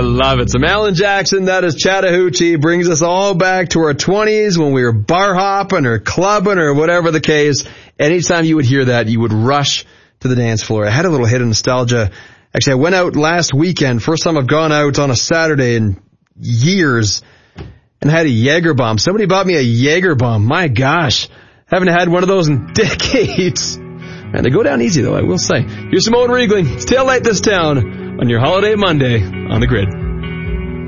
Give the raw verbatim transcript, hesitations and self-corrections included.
love it. So Alan Jackson, that is Chattahoochee, brings us all back to our twenties when we were bar hopping or clubbing or whatever the case. Anytime you would hear that, you would rush to the dance floor. I had a little hit of nostalgia. Actually, I went out last weekend. First time I've gone out on a Saturday in years and had a Jaeger bomb. Somebody bought me a Jaeger bomb. My gosh. Haven't had one of those in decades. And they go down easy, though, I will say. Here's Simone Riegling. It's Tail Light This Town on your holiday Monday on the Grid.